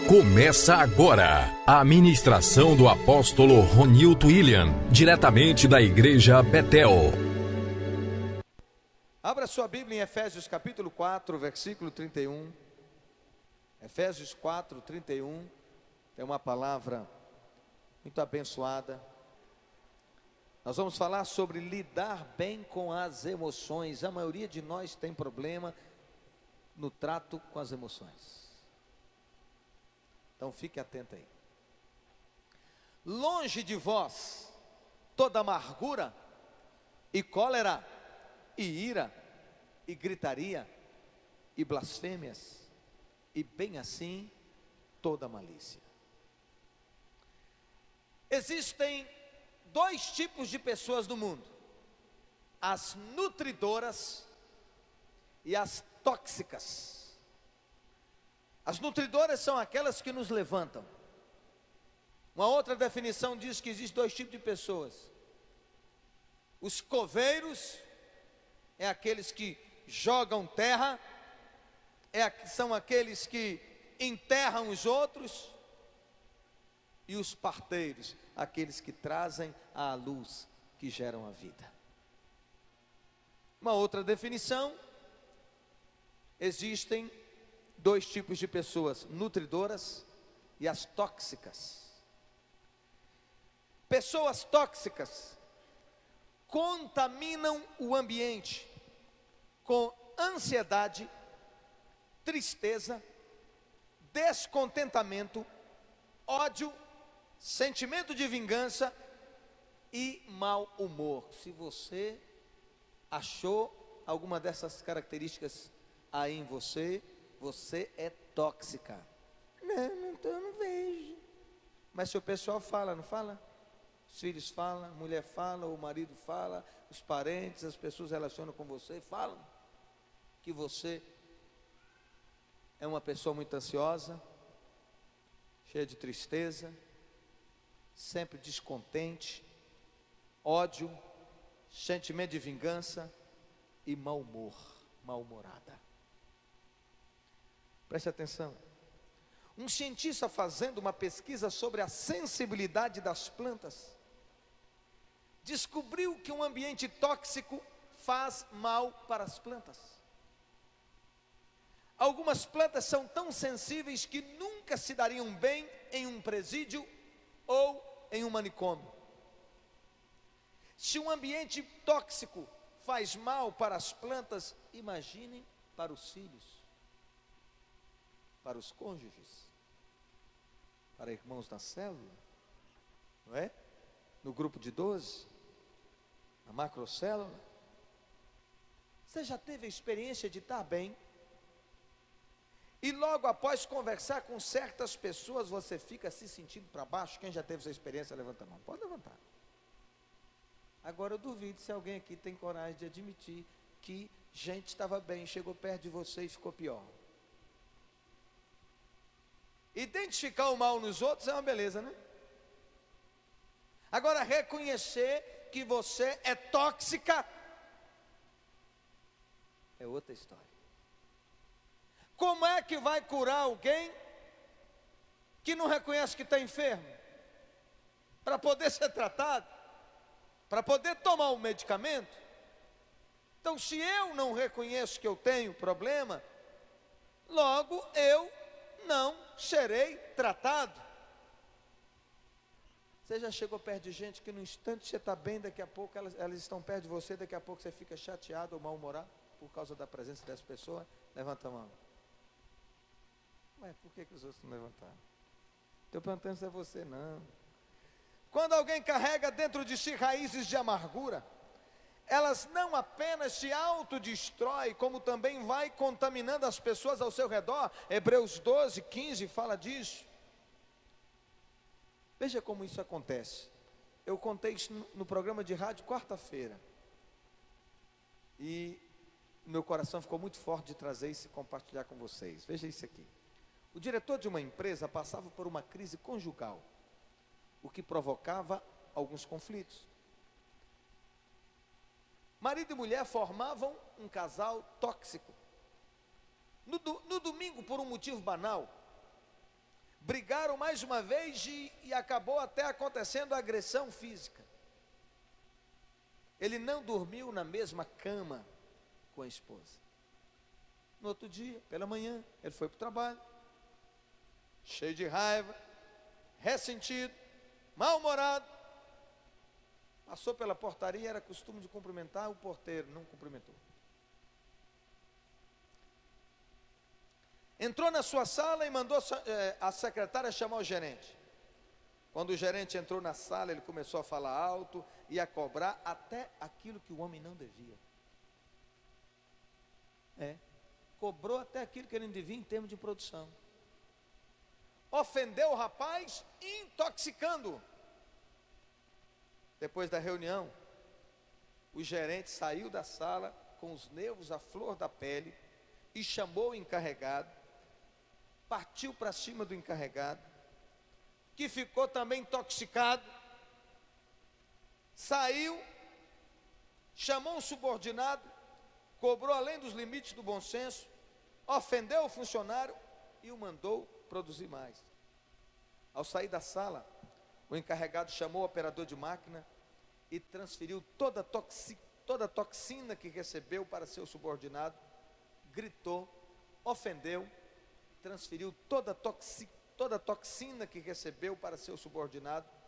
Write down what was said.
Começa agora a ministração do apóstolo Ronilton William, diretamente da Igreja Betel. Abra sua Bíblia em Efésios capítulo 4, versículo 31. Efésios 4, 31. É uma palavra muito abençoada. Nós vamos falar sobre lidar bem com as emoções. A maioria de nós tem problema no trato com as emoções. Então fique atento aí. Longe de vós toda amargura e cólera e ira e gritaria e blasfêmias e bem assim toda malícia. Existem dois tipos de pessoas no mundo: as nutridoras e as tóxicas. As nutridoras são aquelas que nos levantam. Uma outra definição diz que existem dois tipos de pessoas: os coveiros é aqueles que jogam terra, são aqueles que enterram os outros, e os parteiros, aqueles que trazem à luz, que geram a vida. Uma outra definição: existem dois tipos de pessoas, nutridoras e as tóxicas. Pessoas tóxicas contaminam o ambiente com ansiedade, tristeza, descontentamento, ódio, sentimento de vingança e mau humor. Se você achou alguma dessas características aí em você, você é tóxica. Eu não vejo. Mas se o pessoal fala, não fala? Os filhos falam, a mulher fala, o marido fala, os parentes, as pessoas relacionam com você, falam que você é uma pessoa muito ansiosa, cheia de tristeza, sempre descontente, ódio, sentimento de vingança e mau humor, mal-humorada. Preste atenção. Um cientista fazendo uma pesquisa sobre a sensibilidade das plantas descobriu que um ambiente tóxico faz mal para as plantas. Algumas plantas são tão sensíveis que nunca se dariam bem em um presídio ou em um manicômio. Se um ambiente tóxico faz mal para as plantas, imaginem para os filhos, para os cônjuges, para irmãos na célula, não é? No grupo de 12, na macrocélula. Você já teve a experiência de estar bem e logo após conversar com certas pessoas você fica se sentindo para baixo? Quem já teve essa experiência, levanta a mão. Pode levantar. Agora eu duvido se alguém aqui tem coragem de admitir que gente estava bem, chegou perto de você e ficou pior. Identificar o mal nos outros é uma beleza, né? Agora, reconhecer que você é tóxica é outra história. Como é que vai curar alguém que não reconhece que está enfermo? Para poder ser tratado, para poder tomar o medicamento. Então, se eu não reconheço que eu tenho problema, logo eu não serei tratado. Você já chegou perto de gente que no instante você está bem, daqui a pouco elas estão perto de você, daqui a pouco você fica chateado ou mal-humorado por causa da presença dessa pessoa? Levanta a mão. Mas por que os outros não levantaram? Estou perguntando se é você, não. Quando alguém carrega dentro de si raízes de amargura, elas não apenas se autodestroem, como também vai contaminando as pessoas ao seu redor. Hebreus 12, 15 fala disso. Veja como isso acontece. Eu contei isso no programa de rádio quarta-feira. E meu coração ficou muito forte de trazer isso e compartilhar com vocês. Veja isso aqui. O diretor de uma empresa passava por uma crise conjugal, o que provocava alguns conflitos. Marido e mulher formavam um casal tóxico. No domingo, por um motivo banal, Brigaram mais uma vez e acabou até acontecendo agressão física. Ele não dormiu na mesma cama com a esposa. No outro dia, pela manhã, ele foi para o trabalho, cheio de raiva, ressentido, mal-humorado. Passou pela portaria, era costume de cumprimentar o porteiro, não cumprimentou. Entrou na sua sala e mandou a secretária chamar o gerente. Quando o gerente entrou na sala, ele começou a falar alto e a cobrar até aquilo que o homem não devia. Cobrou até aquilo que ele não devia em termos de produção. Ofendeu o rapaz, intoxicando-o. Depois da reunião, o gerente saiu da sala com os nervos à flor da pele e chamou o encarregado, partiu para cima do encarregado, que ficou também intoxicado, saiu, chamou um subordinado, cobrou além dos limites do bom senso, ofendeu o funcionário e o mandou produzir mais. Ao sair da sala, o encarregado chamou o operador de máquina e transferiu toda a toxina que recebeu para seu subordinado, gritou, ofendeu, transferiu toda a toxina que recebeu para seu subordinado,